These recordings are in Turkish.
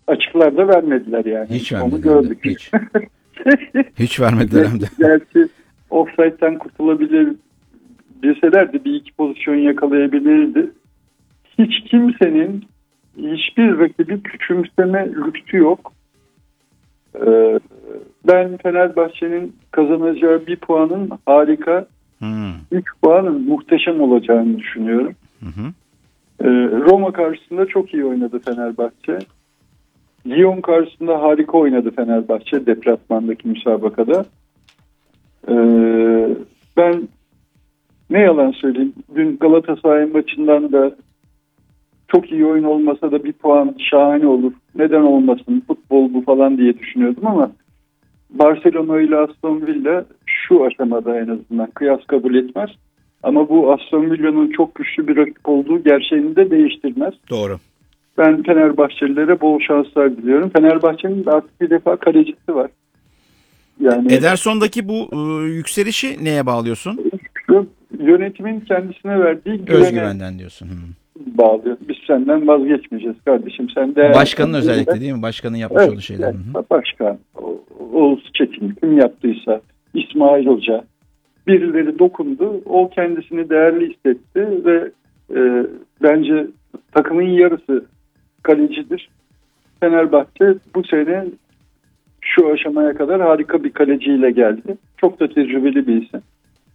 açıklar da vermediler yani. Hiç Onu vermediler. gördük. Hiç. Hiç vermediler hem de. Gerçi offside'den kurtulabilir deselerdi bir iki pozisyon yakalayabilirdi. Hiç kimsenin hiçbir rakibi küçümseme lüksü yok. Ben Fenerbahçe'nin kazanacağı bir puanın harika, 3 puanın muhteşem olacağını düşünüyorum. Roma karşısında çok iyi oynadı Fenerbahçe. Lyon karşısında harika oynadı Fenerbahçe deplasmandaki müsabakada. Ben ne yalan söyleyeyim, dün Galatasaray maçından da çok iyi oyun olmasa da bir puan şahane olur. Neden olmasın, futbol bu falan diye düşünüyordum ama Barcelona ile Aston Villa şu aşamada en azından kıyas kabul etmez. Ama bu Aston Villa'nın çok güçlü bir rakip olduğu gerçeğini de değiştirmez. Doğru. Ben Fenerbahçelilere bol şanslar diliyorum. Fenerbahçe'nin artık bir defa kalecisi var. Yani Ederson'daki bu yükselişi neye bağlıyorsun? yönetimin kendisine verdiği Özgüvenden diyorsun. bağlıyor. Biz senden vazgeçmeyeceğiz kardeşim. Sen de Başkanın özellikle değil mi? Başkanın yapmış olduğu şeyler. Evet, başkan, Oğuz Çetin kim yaptıysa, İsmail Hoca, birileri dokundu. O kendisini değerli hissetti ve bence takımın yarısı kalecidir. Fenerbahçe bu sene şu aşamaya kadar harika bir kaleciyle geldi. Çok da tecrübeli bir isim.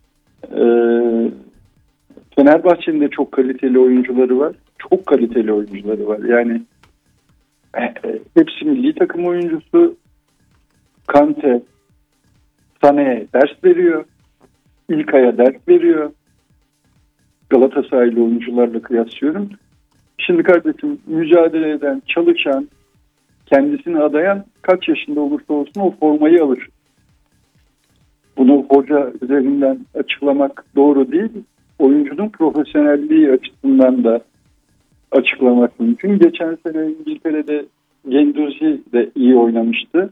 Fenerbahçe'nin de çok kaliteli oyuncuları var. Çok kaliteli oyuncuları var. Yani hepsi milli takım oyuncusu. Kante, Sané'ye ders veriyor. İlkay'a ders veriyor. Galatasaraylı oyuncularla kıyaslıyorum. Şimdi kardeşim mücadele eden, çalışan, kendisini adayan kaç yaşında olursa olsun o formayı alır. Bunu hoca üzerinden açıklamak doğru değil. Oyuncunun profesyonelliği açısından da açıklamak mümkün. Geçen sene İngiltere'de Guendouzi de iyi oynamıştı.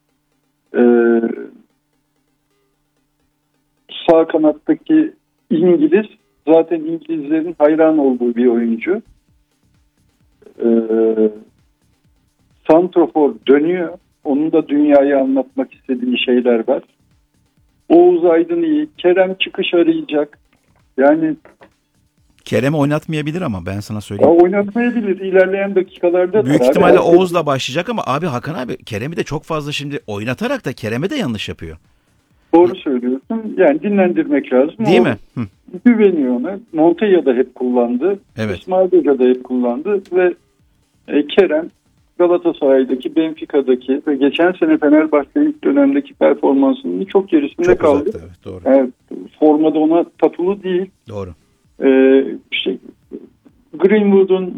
Sağ kanattaki İngiliz zaten İngilizlerin hayran olduğu bir oyuncu. Santrofor dönüyor. Onun da dünyaya anlatmak istediği şeyler var. Oğuz Aydın iyi. Kerem çıkış arayacak. Yani Kerem oynatmayabilir ama ben sana söyleyeyim. oynatmayabilir. İlerleyen dakikalarda. Büyük ihtimalle Oğuz'la başlayacak ama abi Hakan abi Kerem'i de çok fazla şimdi oynatarak da Kerem'e de yanlış yapıyor. Doğru söylüyorsun. Yani dinlendirmek lazım. Değil mi? Güveniyor ona. Montella da hep kullandı. Evet. İsmail Hoca da hep kullandı ve Kerem Galatasaray'daki, Benfica'daki ve geçen sene Fenerbahçe ilk dönemdeki performansının çok gerisinde çok kaldı. Uzakta, evet, doğru. Yani, formada ona tapılı değil. Doğru. Greenwood'un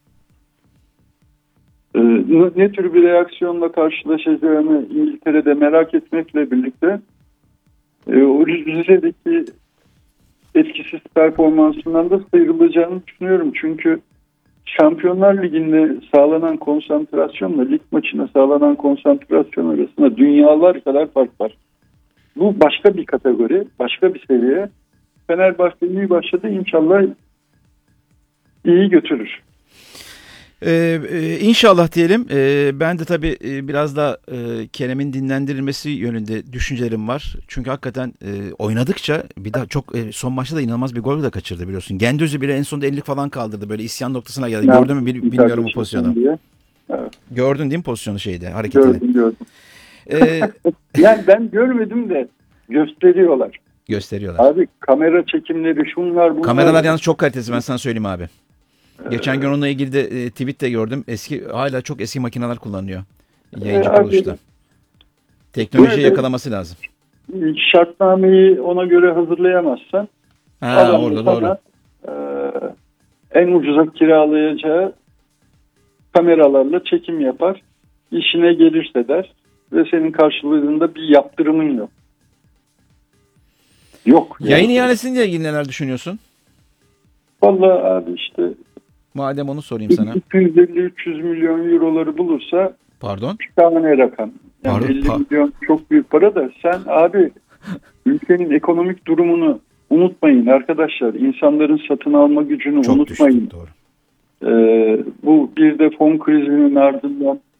ne tür bir reaksiyonla karşılaşacağını İngiltere'de merak etmekle birlikte o Rize'deki etkisiz performansından da sıyrılacağını düşünüyorum. Çünkü Şampiyonlar Ligi'nde sağlanan konsantrasyonla lig maçına sağlanan konsantrasyon arasında dünyalar kadar fark var. Bu başka bir kategori, başka bir seviye. Fenerbahçe iyi başladı. İnşallah iyi götürür. İnşallah diyelim. Ben de tabii biraz da Kerem'in dinlendirilmesi yönünde düşüncelerim var. Çünkü hakikaten oynadıkça bir daha çok son maçta da inanılmaz bir gol de kaçırdı biliyorsun. Gendüz'ü bile en sonunda 50 falan kaldırdı. Böyle isyan noktasına geldi. Gördün mü bilmiyorum bu pozisyonu. Evet. Gördün değil mi pozisyonu hareketini? Gördüm. Yani ben görmedim de gösteriyorlar. Abi kamera çekimleri şunlar bunlar. Kameralar yalnız çok kalitesi ben sana söyleyeyim abi. Geçen gün onunla ilgili de tweet de gördüm. Hala çok eski makineler kullanıyor. Yayıncı kuruluşta. Teknolojiyi yakalaması lazım. Şartnameyi ona göre hazırlayamazsan orada doğru. En ucuza kiralayacağı kameralarla çekim yapar. İşine gelirse der ve senin karşılığında bir yaptırımın yok. Yok. Yayın ihalesiyle ilgili neler düşünüyorsun? Vallahi abi işte madem onu sorayım sana. 250-300 milyon euroları bulursa pardon? Şahane rakam. Yani 50 milyon çok büyük para da sen abi ülkenin ekonomik durumunu unutmayın arkadaşlar. İnsanların satın alma gücünü çok unutmayın. Düştü, doğru. Bu bir de fon krizinin ardından